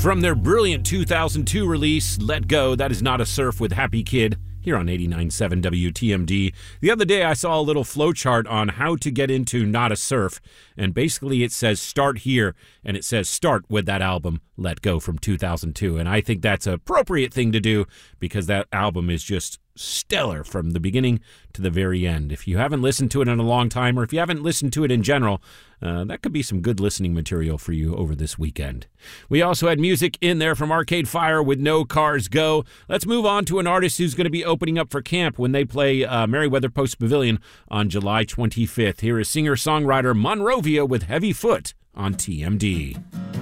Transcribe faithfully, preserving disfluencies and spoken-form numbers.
From their brilliant two thousand two release, Let Go, that is Not a Surf with Happy Kid, here on eighty-nine point seven W T M D. The other day I saw a little flowchart on how to get into Not a Surf, and basically it says start here, and it says start with that album, Let Go, from two thousand two, and I think that's an appropriate thing to do because that album is just stellar from the beginning to the very end. If you haven't listened to it in a long time, or if you haven't listened to it in general, uh, that could be some good listening material for you over this weekend. We also had music in there from Arcade Fire with No Cars Go. Let's move on to an artist who's going to be opening up for camp when they play uh, Merriweather Post Pavilion on July twenty-fifth. Here is singer-songwriter Monrovia with Heavy Foot on T M D.